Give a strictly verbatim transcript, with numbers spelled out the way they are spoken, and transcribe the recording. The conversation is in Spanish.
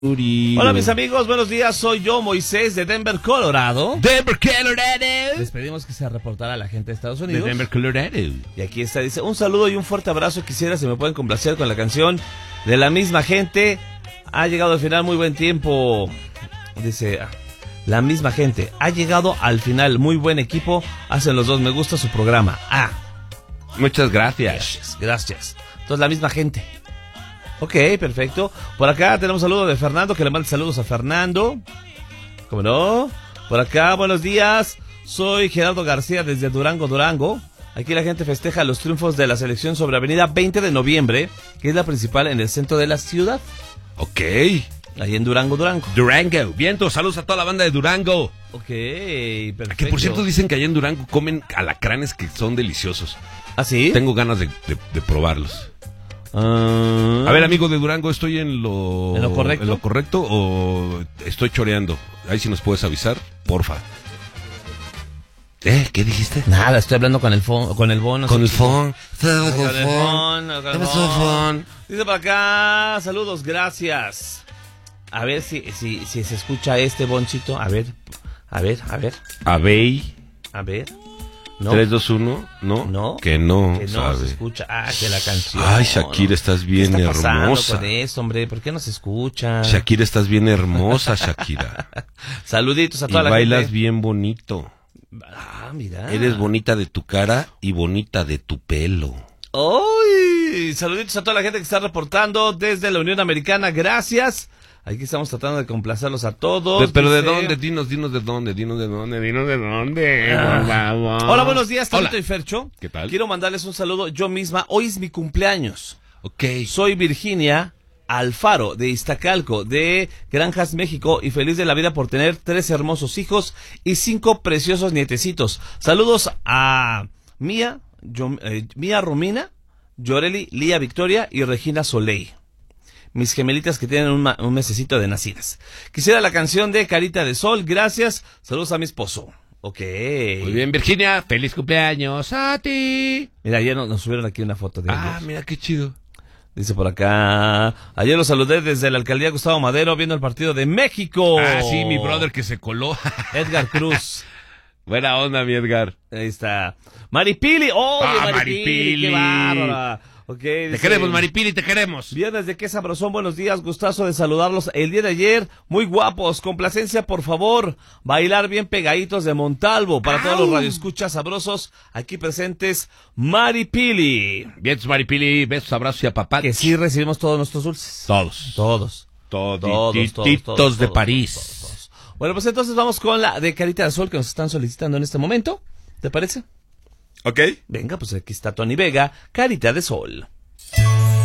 Hola mis amigos, buenos días, soy yo Moisés de Denver, Colorado. Denver, Colorado. Les pedimos que se reportara a la gente de Estados Unidos. De Denver, Colorado. Y aquí está, dice, un saludo y un fuerte abrazo. Quisiera si me pueden complacer con la canción de la misma gente. Ha llegado al final, muy buen tiempo. Dice, la misma gente. Ha llegado al final, muy buen equipo. Hacen los dos, me gusta su programa. Ah. Muchas gracias. Gracias, gracias. Entonces la misma gente. Ok, perfecto. Por acá tenemos saludo de Fernando, que le manda saludos a Fernando. ¿Cómo no? Por acá, buenos días. Soy Gerardo García desde Durango, Durango. Aquí la gente festeja los triunfos de la selección sobre Avenida veinte de noviembre, que es la principal en el centro de la ciudad. Ok. Ahí en Durango, Durango. Durango. Viento, saludos a toda la banda de Durango. Ok, perfecto. Que por cierto dicen que allá en Durango comen alacranes que son deliciosos. ¿Ah, sí? Tengo ganas de, de, de probarlos. Uh, A ver, amigo de Durango, ¿estoy en lo, ¿En lo correcto? ¿En lo correcto o estoy choreando? Ahí sí nos puedes avisar, porfa. ¿Eh? ¿Qué dijiste? Nada, estoy hablando con el phone, con el bono. Con el phone. Con el phone. Con el phone. Dice para acá, saludos, gracias. A ver si, si, si se escucha este bonchito. A ver, a ver, a ver. Abey. A ver. No. tres, dos, uno, no, no, que no, que no sabe. se escucha. Ah, que la canción. Ay, Shakira, no. estás bien ¿Qué está pasando hermosa. con eso, hombre? ¿Por qué no se escucha? Shakira, estás bien hermosa, Shakira. Saluditos a toda y la bailas gente. bien bonito. Ah, mira. Eres bonita de tu cara y bonita de tu pelo. ¡Ay! Saluditos a toda la gente que está reportando desde la Unión Americana. Gracias. Aquí estamos tratando de complacerlos a todos. De, pero dice... ¿de dónde? Dinos, dinos de dónde, dinos de dónde, dinos de dónde. Ah. Hola, buenos días, Tito Hola. y Fercho. ¿Qué tal? Quiero mandarles un saludo yo misma. Hoy es mi cumpleaños. Ok. Soy Virginia Alfaro, de Iztacalco, de Granjas, México, y feliz de la vida por tener tres hermosos hijos y cinco preciosos nietecitos. Saludos a Mía, yo, eh, Mía Romina, Yoreli, Lía Victoria y Regina Soleil. Mis gemelitas que tienen un, un mesecito de nacidas. Quisiera la canción de Carita de Sol, gracias. Saludos a mi esposo. Ok. Muy bien, Virginia, feliz cumpleaños a ti. Mira, ayer nos, nos subieron aquí una foto de Ah, ellos. mira qué chido. Dice por acá, ayer los saludé desde la alcaldía Gustavo Madero viendo el partido de México. Ah, sí, mi brother que se coló. Edgar Cruz. Buena onda, mi Edgar. Ahí está. Maripili, ¡oh! Ah, Maripili, Maripili. ¡qué bárbara! Okay, Te dice, queremos, Maripili, te queremos. Viernes de Qué Sabrosón, buenos días, gustazo de saludarlos. El día de ayer, muy guapos, complacencia, por favor. Bailar bien pegaditos de Montalvo para ¡au! Todos los radioescuchas sabrosos aquí presentes. Maripili. Bien, Maripili, besos, abrazos y a papá. Que sí recibimos todos nuestros dulces. Todos. Todos. Todititos de París. Todos, todos. Bueno, pues entonces vamos con la de Carita de Sol que nos están solicitando en este momento. ¿Te parece? Ok. Venga, pues aquí está Tony Vega, Carita de Sol.